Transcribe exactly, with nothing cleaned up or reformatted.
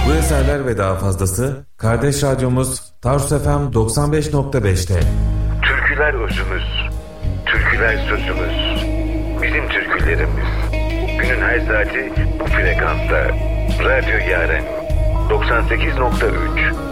Bu eserler ve daha fazlası kardeş radyomuz Tarsus F M doksan beş nokta beş'te. Türküler özümüz, türküler sözümüz, bizim türkülerimiz. Günün her saati bu frekansta. Radyo Yaren doksan sekiz nokta üç.